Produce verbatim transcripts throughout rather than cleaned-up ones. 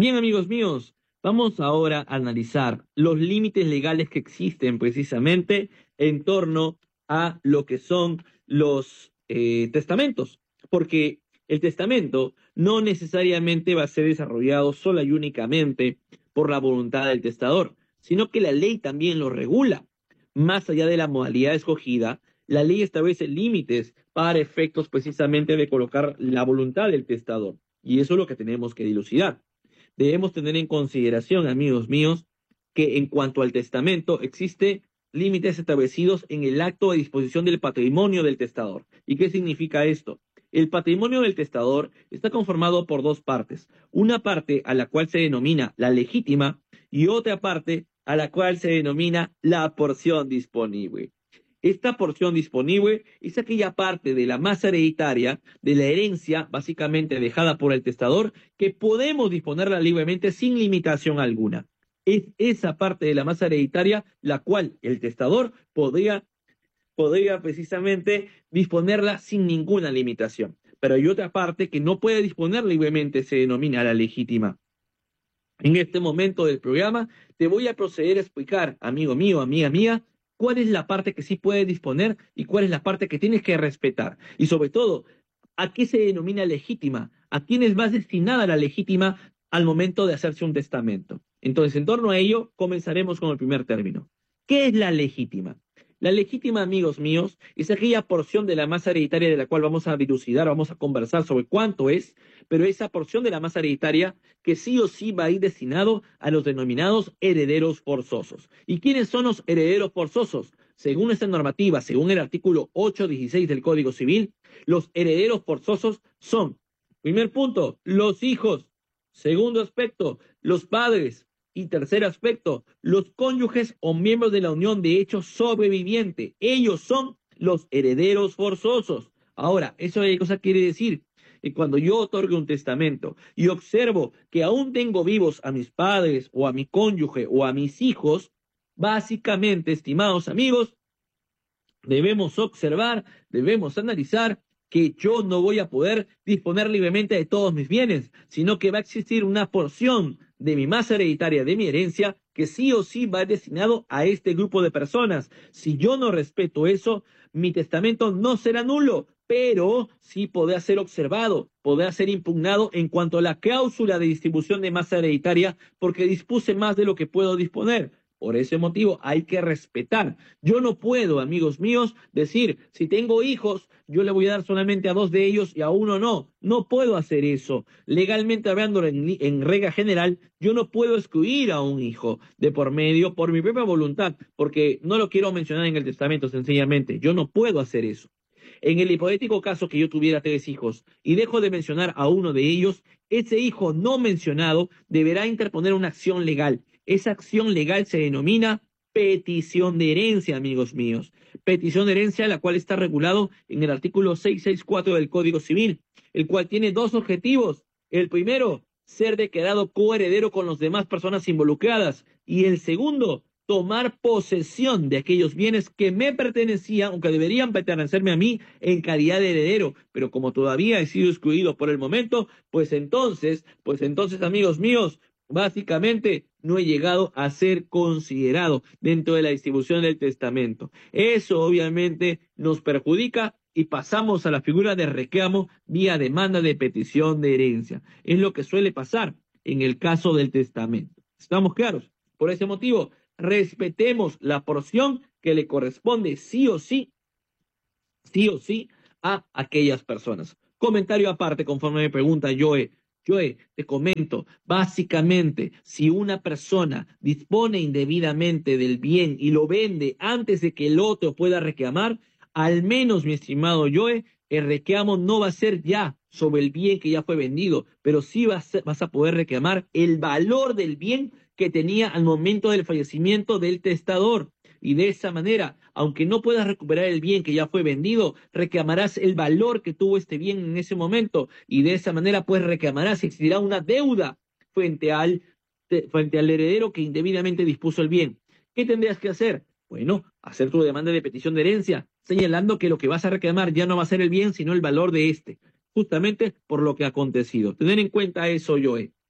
Bien, amigos míos, vamos ahora a analizar los límites legales que existen precisamente en torno a lo que son los eh, testamentos, porque el testamento no necesariamente va a ser desarrollado sola y únicamente por la voluntad del testador, sino que la ley también lo regula. Más allá de la modalidad escogida, la ley establece límites para efectos precisamente de colocar la voluntad del testador, y eso es lo que tenemos que dilucidar. Debemos tener en consideración, amigos míos, que en cuanto al testamento existe límites establecidos en el acto de disposición del patrimonio del testador. ¿Y qué significa esto? El patrimonio del testador está conformado por dos partes. Una parte a la cual se denomina la legítima y otra parte a la cual se denomina la porción disponible. Esta porción disponible es aquella parte de la masa hereditaria, de la herencia básicamente dejada por el testador, que podemos disponerla libremente sin limitación alguna. Es esa parte de la masa hereditaria la cual el testador podría, podría precisamente disponerla sin ninguna limitación. Pero hay otra parte que no puede disponer libremente, se denomina la legítima. En este momento del programa te voy a proceder a explicar, amigo mío, amiga mía, cuál es la parte que sí puedes disponer y cuál es la parte que tienes que respetar. Y sobre todo, ¿a qué se denomina legítima? ¿A quién es más destinada la legítima al momento de hacerse un testamento? Entonces, en torno a ello, comenzaremos con el primer término. ¿Qué es la legítima? La legítima, amigos míos, es aquella porción de la masa hereditaria de la cual vamos a dilucidar, vamos a conversar sobre cuánto es, pero esa porción de la masa hereditaria que sí o sí va a ir destinado a los denominados herederos forzosos. ¿Y quiénes son los herederos forzosos? Según esta normativa, según el artículo ocho dieciséis del Código Civil, los herederos forzosos son, primer punto, los hijos. Segundo aspecto, los padres. Y tercer aspecto, los cónyuges o miembros de la unión de hecho sobreviviente. Ellos son los herederos forzosos. Ahora, ¿eso qué cosa quiere decir? Que cuando yo otorgo un testamento y observo que aún tengo vivos a mis padres o a mi cónyuge o a mis hijos, básicamente, estimados amigos, debemos observar, debemos analizar que yo no voy a poder disponer libremente de todos mis bienes, sino que va a existir una porción de mi masa hereditaria, de mi herencia, que sí o sí va destinado a este grupo de personas. Si yo no respeto eso, mi testamento no será nulo, pero sí podrá ser observado, podrá ser impugnado en cuanto a la cláusula de distribución de masa hereditaria, porque dispuse más de lo que puedo disponer. Por ese motivo hay que respetar. Yo no puedo, amigos míos, decir, si tengo hijos, yo le voy a dar solamente a dos de ellos y a uno no. No puedo hacer eso. Legalmente hablando en, en regla general, yo no puedo excluir a un hijo de por medio por mi propia voluntad, porque no lo quiero mencionar en el testamento sencillamente. Yo no puedo hacer eso. En el hipotético caso que yo tuviera tres hijos y dejo de mencionar a uno de ellos, ese hijo no mencionado deberá interponer una acción legal. Esa acción legal se denomina petición de herencia, amigos míos. Petición de herencia, la cual está regulado en el artículo seiscientos sesenta y cuatro del Código Civil, el cual tiene dos objetivos. El primero, ser declarado coheredero con las demás personas involucradas. Y el segundo, tomar posesión de aquellos bienes que me pertenecían o que deberían pertenecerme a mí en calidad de heredero. Pero como todavía he sido excluido por el momento, pues entonces, pues entonces, amigos míos, básicamente no he llegado a ser considerado dentro de la distribución del testamento. Eso obviamente nos perjudica y pasamos a la figura de reclamo vía demanda de petición de herencia. Es lo que suele pasar en el caso del testamento. ¿Estamos claros? Por ese motivo, respetemos la porción que le corresponde sí o sí, sí o sí a aquellas personas. Comentario aparte conforme me pregunta Joe. Joe, te comento, básicamente, si una persona dispone indebidamente del bien y lo vende antes de que el otro pueda reclamar, al menos, mi estimado Joe, el reclamo no va a ser ya sobre el bien que ya fue vendido, pero sí vas a, ser, vas a poder reclamar el valor del bien que tenía al momento del fallecimiento del testador. Y de esa manera, aunque no puedas recuperar el bien que ya fue vendido, reclamarás el valor que tuvo este bien en ese momento. Y de esa manera, pues reclamarás, existirá una deuda frente al, frente al heredero que indebidamente dispuso el bien. ¿Qué tendrías que hacer? Bueno, hacer tu demanda de petición de herencia, señalando que lo que vas a reclamar ya no va a ser el bien, sino el valor de este, justamente por lo que ha acontecido. Tener en cuenta eso, Joe.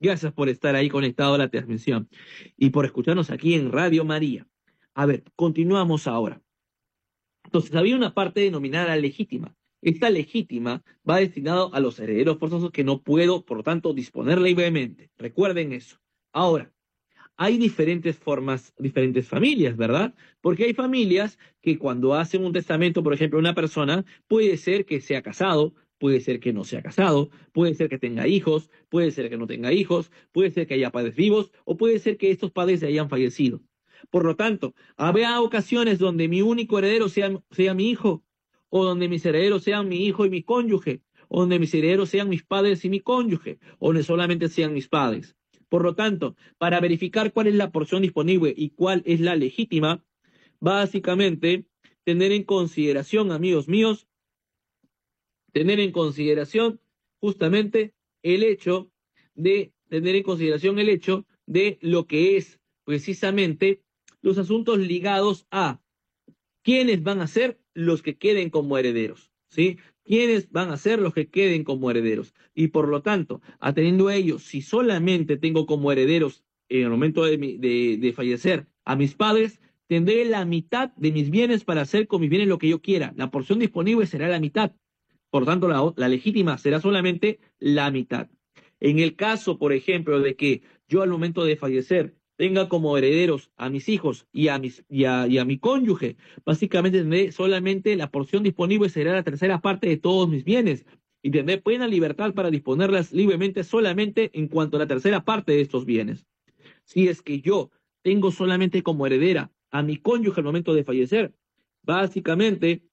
Gracias por estar ahí conectado a la transmisión y por escucharnos aquí en Radio María. A ver, continuamos ahora. Entonces, había una parte denominada legítima. Esta legítima va destinado a los herederos forzosos que no puedo, por lo tanto, disponer libremente. Recuerden eso. Ahora, hay diferentes formas, diferentes familias, ¿verdad? Porque hay familias que cuando hacen un testamento, por ejemplo, una persona, puede ser que sea casado, puede ser que no sea casado, puede ser que tenga hijos, puede ser que no tenga hijos, puede ser que haya padres vivos, o puede ser que estos padres hayan fallecido. Por lo tanto, habrá ocasiones donde mi único heredero sea, sea mi hijo, o donde mis herederos sean mi hijo y mi cónyuge, o donde mis herederos sean mis padres y mi cónyuge, o donde solamente sean mis padres. Por lo tanto, para verificar cuál es la porción disponible y cuál es la legítima, básicamente, tener en consideración, amigos míos, tener en consideración justamente el hecho de tener en consideración el hecho de lo que es precisamente los asuntos ligados a quiénes van a ser los que queden como herederos, ¿sí? ¿Quiénes van a ser los que queden como herederos? Y por lo tanto, atendiendo a ellos, si solamente tengo como herederos en el momento de, mi, de, de fallecer a mis padres, tendré la mitad de mis bienes para hacer con mis bienes lo que yo quiera. La porción disponible será la mitad. Por tanto, la, la legítima será solamente la mitad. En el caso, por ejemplo, de que yo al momento de fallecer tenga como herederos a mis hijos y a, mis, y a, y a mi cónyuge, básicamente tendré solamente la porción disponible será la tercera parte de todos mis bienes y tendré plena libertad para disponerlas libremente solamente en cuanto a la tercera parte de estos bienes. Si es que yo tengo solamente como heredera a mi cónyuge al momento de fallecer, básicamente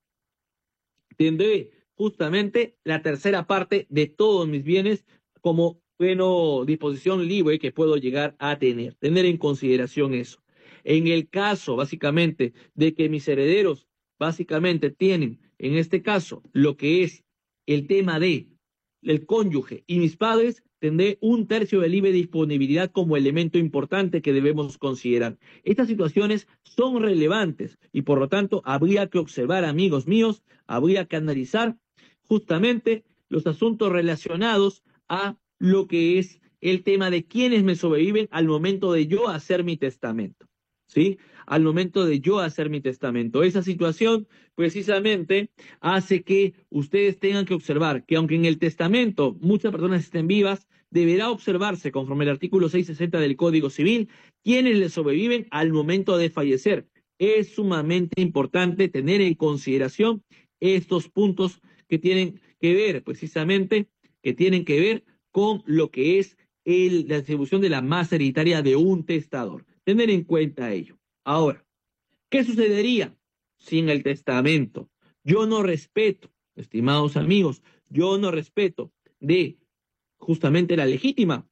tendré justamente la tercera parte de todos mis bienes como bueno, disposición libre que puedo llegar a tener. Tener en consideración eso. En el caso, básicamente, de que mis herederos, básicamente, tienen, en este caso, lo que es el tema de el cónyuge y mis padres, tendré un tercio de libre disponibilidad como elemento importante que debemos considerar. Estas situaciones son relevantes y por lo tanto habría que observar, amigos míos, habría que analizar justamente los asuntos relacionados a lo que es el tema de quiénes me sobreviven al momento de yo hacer mi testamento, ¿sí? Al momento de yo hacer mi testamento. Esa situación precisamente hace que ustedes tengan que observar que aunque en el testamento muchas personas estén vivas, deberá observarse conforme el artículo seiscientos sesenta del Código Civil quiénes le sobreviven al momento de fallecer. Es sumamente importante tener en consideración estos puntos que tienen que ver precisamente, que tienen que ver con lo que es el, la distribución de la masa hereditaria de un testador. Tener en cuenta ello. Ahora, ¿qué sucedería si en el testamento yo no respeto, estimados amigos, yo no respeto de justamente la legítima?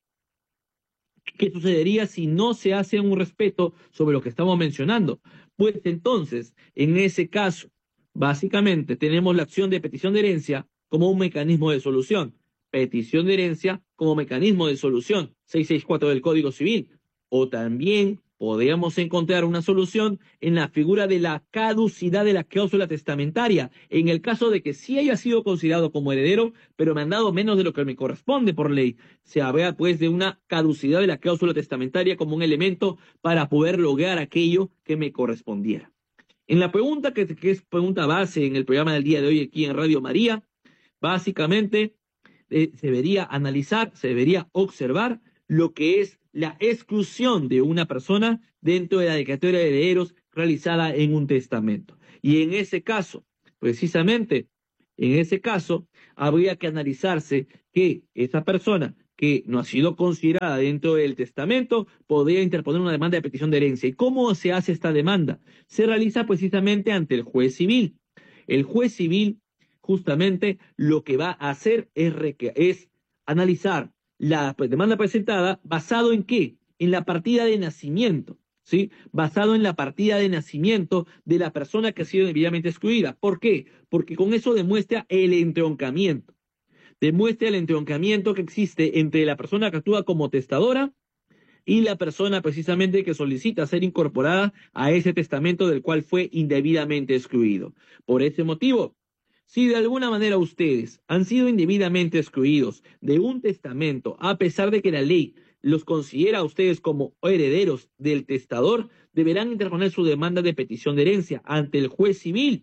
¿Qué sucedería si no se hace un respeto sobre lo que estamos mencionando? Pues entonces, en ese caso, básicamente tenemos la acción de petición de herencia como un mecanismo de solución. Petición de herencia como mecanismo de solución, seiscientos sesenta y cuatro del Código Civil. O también podríamos encontrar una solución en la figura de la caducidad de la cláusula testamentaria, en el caso de que sí haya sido considerado como heredero, pero me han dado menos de lo que me corresponde por ley. Se habla pues de una caducidad de la cláusula testamentaria como un elemento para poder lograr aquello que me correspondiera. En la pregunta que, que es pregunta base en el programa del día de hoy aquí en Radio María, básicamente eh, se debería analizar, se debería observar lo que es la exclusión de una persona dentro de la declaratoria de herederos realizada en un testamento. Y en ese caso, precisamente, en ese caso, habría que analizarse que esa persona que no ha sido considerada dentro del testamento podría interponer una demanda de petición de herencia. ¿Y cómo se hace esta demanda? Se realiza precisamente ante el juez civil. El juez civil justamente lo que va a hacer es, es analizar la demanda presentada basado en qué? En la partida de nacimiento, ¿sí? Basado en la partida de nacimiento de la persona que ha sido debidamente excluida. ¿Por qué? Porque con eso demuestra el entroncamiento. Demuestra el entroncamiento que existe entre la persona que actúa como testadora y la persona precisamente que solicita ser incorporada a ese testamento del cual fue indebidamente excluido. Por ese motivo, si de alguna manera ustedes han sido indebidamente excluidos de un testamento, a pesar de que la ley los considera a ustedes como herederos del testador, deberán interponer su demanda de petición de herencia ante el juez civil.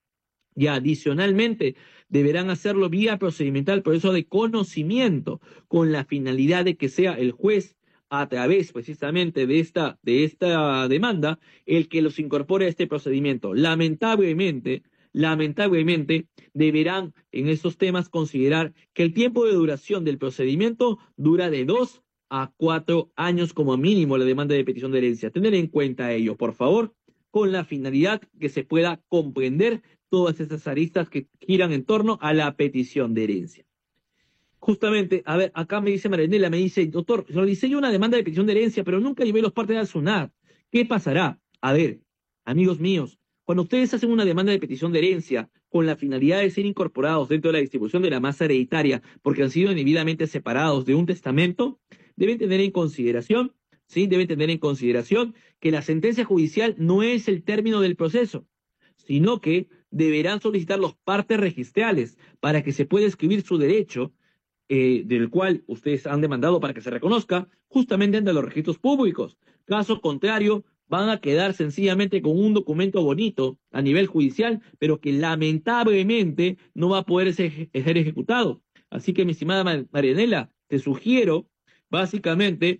Y adicionalmente, deberán hacerlo vía procedimental, proceso de conocimiento, con la finalidad de que sea el juez, a través precisamente de esta, de esta demanda, el que los incorpore a este procedimiento. Lamentablemente, lamentablemente, deberán en estos temas considerar que el tiempo de duración del procedimiento dura de dos a cuatro años como mínimo la demanda de petición de herencia. Tener en cuenta ello, por favor, con la finalidad que se pueda comprender todas estas aristas que giran en torno a la petición de herencia. Justamente, a ver, acá me dice Marianela, me dice, doctor, realicé yo una demanda de petición de herencia, pero nunca llevé los partes al SUNAT. ¿Qué pasará? A ver, amigos míos, cuando ustedes hacen una demanda de petición de herencia con la finalidad de ser incorporados dentro de la distribución de la masa hereditaria porque han sido indebidamente separados de un testamento, deben tener en consideración, sí, deben tener en consideración que la sentencia judicial no es el término del proceso, sino que deberán solicitar los partes registrales para que se pueda escribir su derecho, eh, del cual ustedes han demandado para que se reconozca, justamente ante los registros públicos. Caso contrario, van a quedar sencillamente con un documento bonito a nivel judicial, pero que lamentablemente no va a poder ser, ser ejecutado. Así que, mi estimada Marianela, te sugiero básicamente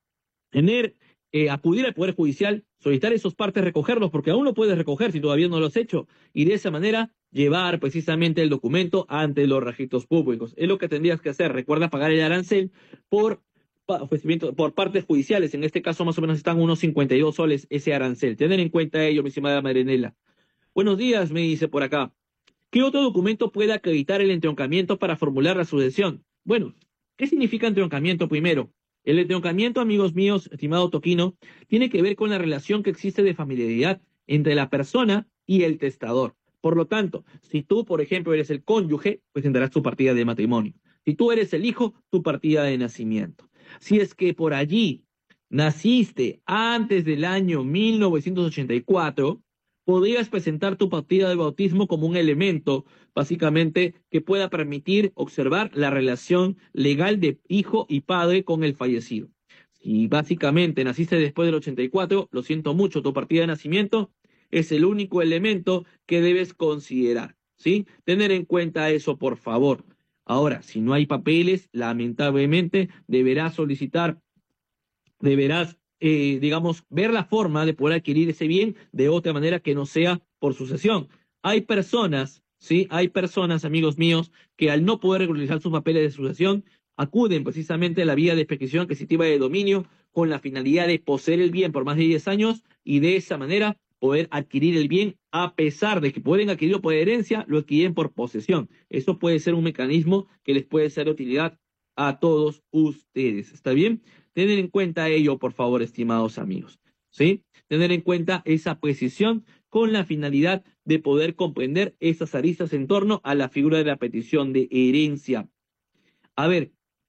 tener, eh, acudir al Poder Judicial, solicitar esos partes, recogerlos, porque aún lo puedes recoger si todavía no lo has hecho, y de esa manera llevar precisamente el documento ante los registros públicos. Es lo que tendrías que hacer. Recuerda pagar el arancel por ofrecimiento, por partes judiciales. En este caso más o menos están unos cincuenta y dos soles ese arancel. Tener en cuenta ello, mi estimada Marianela. Buenos días, me dice por acá. ¿Qué otro documento puede acreditar el entroncamiento para formular la sucesión? Bueno, ¿qué significa entroncamiento primero? El entroncamiento, amigos míos, estimado Toquino, tiene que ver con la relación que existe de familiaridad entre la persona y el testador. Por lo tanto, si tú, por ejemplo, eres el cónyuge, pues tendrás tu partida de matrimonio. Si tú eres el hijo, tu partida de nacimiento. Si es que por allí naciste antes del año mil novecientos ochenta y cuatro, podrías presentar tu partida de bautismo como un elemento, básicamente, que pueda permitir observar la relación legal de hijo y padre con el fallecido. Si básicamente naciste después del ochenta y cuatro, lo siento mucho, tu partida de nacimiento es el único elemento que debes considerar, ¿sí? Tener en cuenta eso, por favor. Ahora, si no hay papeles, lamentablemente deberás solicitar, deberás Eh, digamos, ver la forma de poder adquirir ese bien de otra manera que no sea por sucesión. Hay personas, ¿sí? Hay personas, amigos míos, que al no poder regularizar sus papeles de sucesión, acuden precisamente a la vía de prescripción adquisitiva de dominio con la finalidad de poseer el bien por más de diez años y de esa manera poder adquirir el bien a pesar de que pueden adquirirlo por herencia, lo adquieren por posesión. Eso puede ser un mecanismo que les puede ser de utilidad a todos ustedes. ¿Está bien? Tener en cuenta ello, por favor, estimados amigos, ¿sí? Tener en cuenta esa precisión con la finalidad de poder comprender esas aristas en torno a la figura de la petición de herencia. A ver,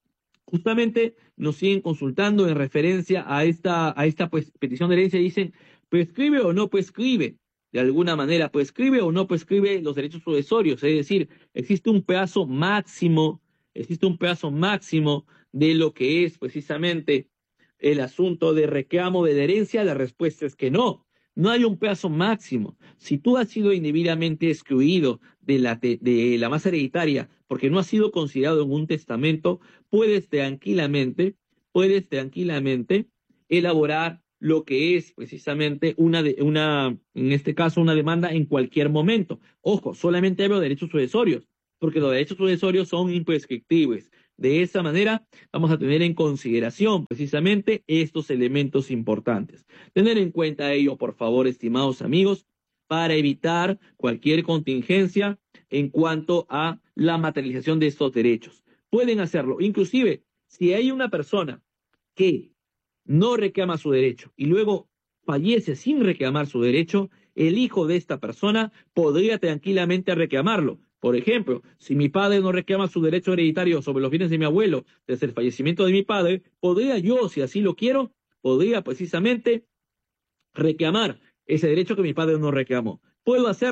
justamente nos siguen consultando en referencia a esta, a esta pues, petición de herencia y dicen, ¿prescribe o no prescribe? De alguna manera, ¿prescribe o no prescribe los derechos sucesorios? Es decir, existe un plazo máximo, existe un plazo máximo de lo que es precisamente el asunto de reclamo de herencia. La respuesta es que no, no hay un plazo máximo. Si tú has sido indebidamente excluido de la, de, de la masa hereditaria porque no has sido considerado en un testamento, puedes tranquilamente, puedes tranquilamente elaborar lo que es precisamente una, de, una, en este caso, una demanda en cualquier momento. Ojo, solamente hablo de derechos sucesorios, porque los derechos sucesorios son imprescriptibles. De esa manera vamos a tener en consideración precisamente estos elementos importantes. Tener en cuenta ello, por favor, estimados amigos, para evitar cualquier contingencia en cuanto a la materialización de estos derechos. Pueden hacerlo, inclusive si hay una persona que no reclama su derecho y luego fallece sin reclamar su derecho, el hijo de esta persona podría tranquilamente reclamarlo. Por ejemplo, si mi padre no reclama su derecho hereditario sobre los bienes de mi abuelo desde el fallecimiento de mi padre, podría yo, si así lo quiero, podría precisamente reclamar ese derecho que mi padre no reclamó. Puedo hacerlo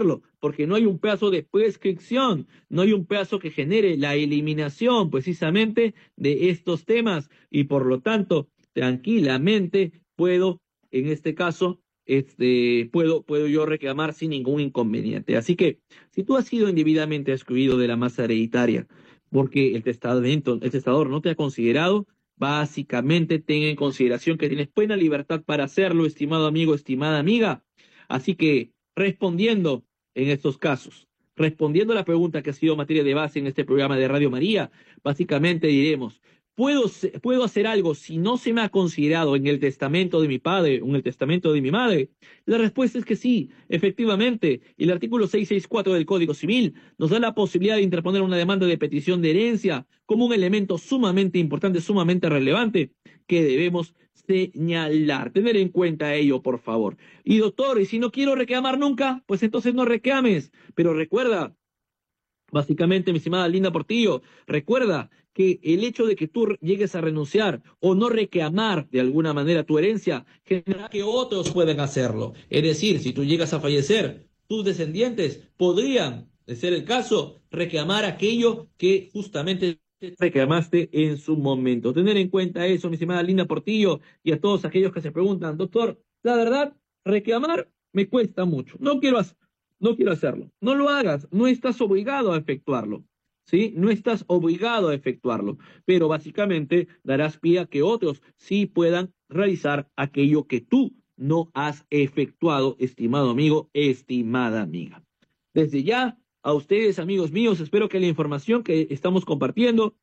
porque no hay un plazo de prescripción, no hay un plazo que genere la eliminación precisamente de estos temas y por lo tanto, tranquilamente puedo, en este caso, este, puedo, puedo yo reclamar sin ningún inconveniente. Así que, si tú has sido indebidamente excluido de la masa hereditaria porque el testamento, el testador no te ha considerado, básicamente ten en consideración que tienes plena libertad para hacerlo, estimado amigo, estimada amiga. Así que, respondiendo en estos casos, respondiendo a la pregunta que ha sido materia de base en este programa de Radio María, básicamente diremos, ¿puedo, ¿puedo hacer algo si no se me ha considerado en el testamento de mi padre o en el testamento de mi madre? La respuesta es que sí, efectivamente. El artículo seiscientos sesenta y cuatro del Código Civil nos da la posibilidad de interponer una demanda de petición de herencia como un elemento sumamente importante, sumamente relevante que debemos señalar. Tener en cuenta ello, por favor. Y doctor, ¿y si no quiero reclamar nunca? Pues entonces no reclames. Pero recuerda, básicamente, mi estimada Linda Portillo, recuerda que el hecho de que tú llegues a renunciar o no reclamar de alguna manera tu herencia genera que otros puedan hacerlo. Es decir, si tú llegas a fallecer, tus descendientes podrían, de ser el caso, reclamar aquello que justamente reclamaste en su momento. Tener en cuenta eso, mi estimada Linda Portillo, y a todos aquellos que se preguntan, doctor, la verdad, reclamar me cuesta mucho. No quiero hacer. No quiero hacerlo. No lo hagas. No estás obligado a efectuarlo. ¿Sí? No estás obligado a efectuarlo. Pero básicamente darás pie a que otros sí puedan realizar aquello que tú no has efectuado, estimado amigo, estimada amiga. Desde ya, a ustedes, amigos míos, espero que la información que estamos compartiendo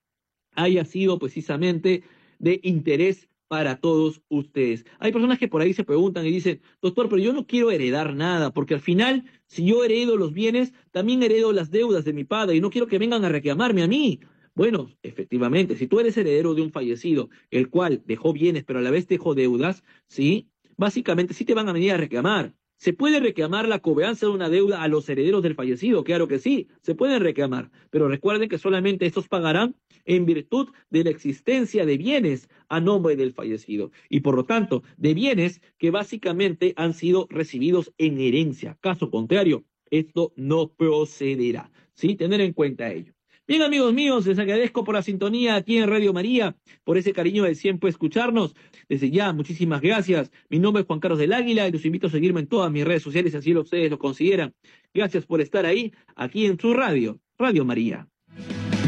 haya sido precisamente de interés para todos ustedes. Hay personas que por ahí se preguntan y dicen, doctor, pero yo no quiero heredar nada, porque al final, si yo heredo los bienes, también heredo las deudas de mi padre y no quiero que vengan a reclamarme a mí. Bueno, efectivamente, si tú eres heredero de un fallecido, el cual dejó bienes, pero a la vez dejó deudas, ¿sí? Básicamente sí te van a venir a reclamar. ¿Se puede reclamar la cobranza de una deuda a los herederos del fallecido? Claro que sí, se pueden reclamar, pero recuerden que solamente estos pagarán en virtud de la existencia de bienes a nombre del fallecido y por lo tanto de bienes que básicamente han sido recibidos en herencia. Caso contrario, esto no procederá. ¿Sí? Tener en cuenta ello. Bien, amigos míos, les agradezco por la sintonía aquí en Radio María, por ese cariño de siempre escucharnos. Desde ya, muchísimas gracias. Mi nombre es Juan Carlos del Águila y los invito a seguirme en todas mis redes sociales, si así ustedes lo consideran. Gracias por estar ahí, aquí en su radio, Radio María.